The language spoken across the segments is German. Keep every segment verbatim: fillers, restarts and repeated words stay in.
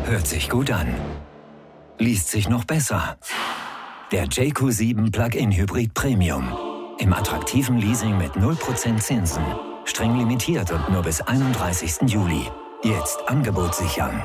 Hört sich gut an. Liest sich noch besser. Der J Q sieben Plug-in Hybrid Premium. Im attraktiven Leasing mit null Prozent Zinsen. Streng limitiert und nur bis einunddreißigsten Juli. Jetzt Angebot sichern.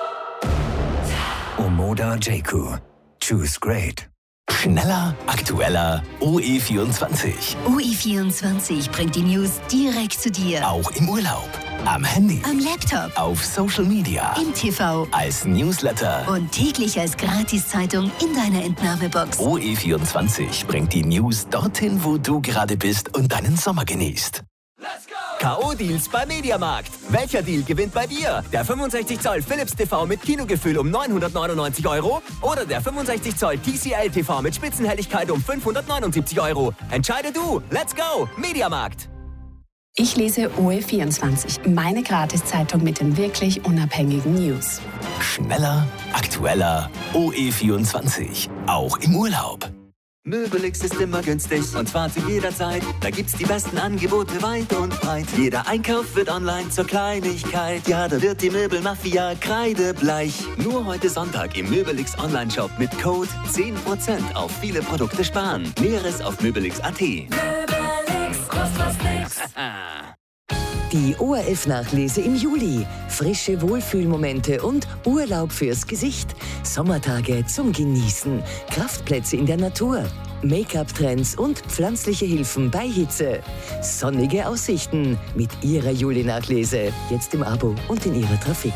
Omoda J Q. Choose great. Schneller, aktueller, O E vierundzwanzig. O E vierundzwanzig bringt die News direkt zu dir. Auch im Urlaub, am Handy, am Laptop, auf Social Media, im T V, als Newsletter und täglich als Gratiszeitung in deiner Entnahmebox. O E vierundzwanzig bringt die News dorthin, wo du gerade bist und deinen Sommer genießt. K O-Deals bei Mediamarkt. Welcher Deal gewinnt bei dir? Der fünfundsechzig Zoll Philips T V mit Kinogefühl um neunhundertneunundneunzig Euro oder der fünfundsechzig Zoll T C L T V mit Spitzenhelligkeit um fünfhundertneunundsiebzig Euro? Entscheide du. Let's go. Mediamarkt. Ich lese O E vierundzwanzig, meine Gratiszeitung mit den wirklich unabhängigen News. Schneller, aktueller, O E vierundzwanzig. Auch im Urlaub. Möbelix ist immer günstig und zwar zu jeder Zeit. Da gibt's die besten Angebote weit und breit. Jeder Einkauf wird online zur Kleinigkeit. Ja, da wird die Möbelmafia kreidebleich. Nur heute Sonntag im Möbelix Online-Shop mit Code zehn Prozent auf viele Produkte sparen. Näheres auf möbelix punkt a t. Möbelix, kostet was nix. Die O R F-Nachlese im Juli. Frische Wohlfühlmomente und Urlaub fürs Gesicht. Sommertage zum Genießen. Kraftplätze in der Natur. Make-up-Trends und pflanzliche Hilfen bei Hitze. Sonnige Aussichten mit Ihrer Juli-Nachlese. Jetzt im Abo und in Ihrer Trafik.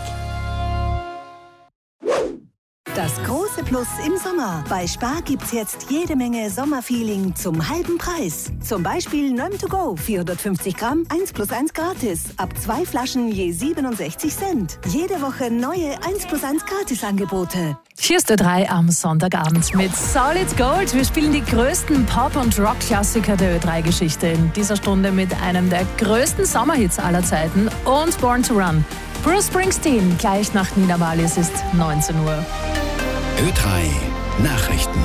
Das große Plus im Sommer. Bei Spar gibt's jetzt jede Menge Sommerfeeling zum halben Preis. Zum Beispiel Nöm to go, vierhundertfünfzig Gramm, eins plus eins gratis. Ab zwei Flaschen je siebenundsechzig Cent. Jede Woche neue eins plus eins Gratis-Angebote. Hier ist der drei am Sonntagabend mit Solid Gold. Wir spielen die größten Pop- und Rock-Klassiker der Ö drei Geschichte. In dieser Stunde mit einem der größten Sommerhits aller Zeiten und Born to Run. Bruce Springsteen, gleich nach Nina Wahl, es ist neunzehn Uhr. Ö drei Nachrichten.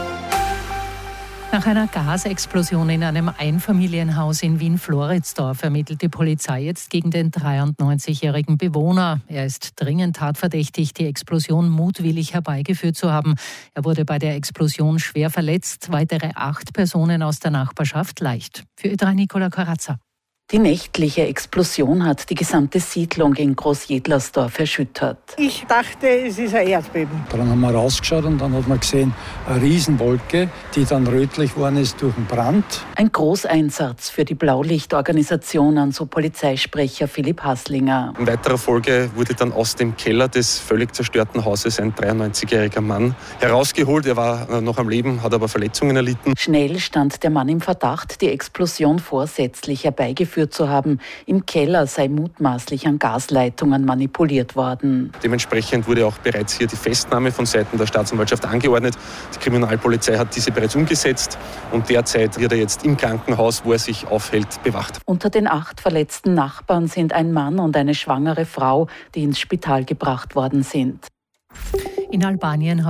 Nach einer Gasexplosion in einem Einfamilienhaus in Wien-Floridsdorf ermittelt die Polizei jetzt gegen den dreiundneunzigjährigen Bewohner. Er ist dringend tatverdächtig, die Explosion mutwillig herbeigeführt zu haben. Er wurde bei der Explosion schwer verletzt, weitere acht Personen aus der Nachbarschaft leicht. Für Ö drei Nicola Corazza. Die nächtliche Explosion hat die gesamte Siedlung in Großjedlersdorf erschüttert. Ich dachte, es ist ein Erdbeben. Dann haben wir rausgeschaut und dann hat man gesehen, eine Riesenwolke, die dann rötlich geworden ist durch den Brand. Ein Großeinsatz für die Blaulichtorganisationen, so Polizeisprecher Philipp Haslinger. In weiterer Folge wurde dann aus dem Keller des völlig zerstörten Hauses ein dreiundneunzigjähriger Mann herausgeholt. Er war noch am Leben, hat aber Verletzungen erlitten. Schnell stand der Mann im Verdacht, die Explosion vorsätzlich herbeigeführt zu haben. Im Keller sei mutmaßlich an Gasleitungen manipuliert worden. Dementsprechend wurde auch bereits hier die Festnahme von Seiten der Staatsanwaltschaft angeordnet. Die Kriminalpolizei hat diese bereits umgesetzt und derzeit wird er jetzt im Krankenhaus, wo er sich aufhält, bewacht. Unter den acht verletzten Nachbarn sind ein Mann und eine schwangere Frau, die ins Spital gebracht worden sind. In Albanien